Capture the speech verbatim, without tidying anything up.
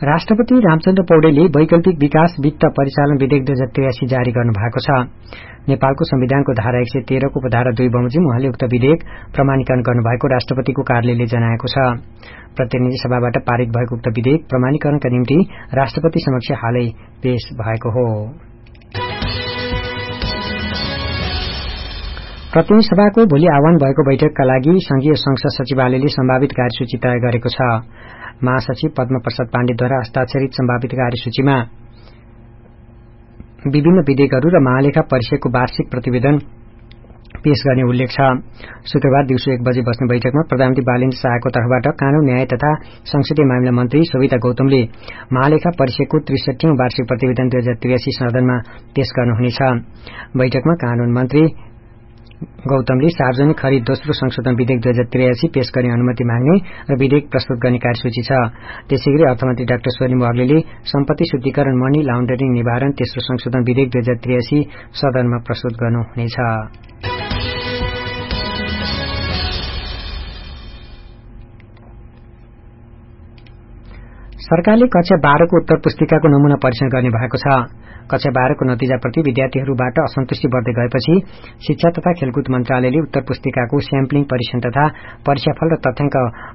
राष्ट्रपति रामचन्द्र पौडेलले वैकल्पिक विकास वित्त परिचालन विधेयक दुई हजार त्रियासी जारी गर्नु भएको छ। नेपालको संविधानको धारा एक सय तेह्र को उपधारा दुई बमोजिम उहाँले उक्त विधेयक प्रमाणीकरण गर्नुभएको राष्ट्रपतिको कार्यालयले जनाएको छ। प्रतिनिधि सभाबाट पारित भएको उक्त विधेयक प्रमाणीकरणका निम्ति राष्ट्रपति समक्ष हालै पेश भएको हो। प्रतिनिधि सभाको भोलि आह्वान भएको बैठकका लागि संघीय संसद सचिवालयले सम्भावित कार्यसूची तय गरेको छ। महासचिव पद्म प्रसाद पाण्डेद्वारा हस्ताक्षरित सम्भावित कार्यसूचीमा विभिन्न विधेयकहरू र महालेखा परिषदको वार्षिक प्रतिवेदन पेश गर्ने उल्लेख छ। शुक्रबार दिउँसो एक बजे बस्ने बैठकमा प्रधानमन्त्री बालेन्द्र शाहको तर्फबाट कानून न्याय तथा संसदीय मामिला मन्त्री सविता गौतमले महालेखा परिषदको त्रिसठीऔं वार्षिक प्रतिवेदन दुई हजार त्रियासी सदनमा पेश गर्नुहुनेछ। बैठकमा कानून मन्त्री गौतमले सार्वजनिक खरिद दोस्रो संशोधन विधेयक दुई हजार त्रियासी पेश गर्ने अनुमति माग्ने र विधेयक प्रस्तुत गर्ने कार्यसूची छ। त्यसैगरी अर्थमन्त्री डाक्टर स्वर्णिम वाग्लेले सम्पत्ति शुद्धिकरण मनी लाउन्डरिङ निवारण तेस्रो संशोधन विधेयक दुई हजार त्रियासी सदनमा प्रस्तुत गर्नुहुनेछ। सरकारले कक्षा बाह्रको उत्तर पुस्तिकाको नमूना परीक्षण गर्ने भएको छ। कक्षा बाह्रको नतिजाप्रति विद्यार्थीहरूबाट असन्तुष्टि बढ्दै गएपछि शिक्षा तथा खेलकुद मन्त्रालयले उत्तर पुस्तिकाको स्याम्पलिङ परीक्षण तथा परीक्षाफल र तथ्याङ्क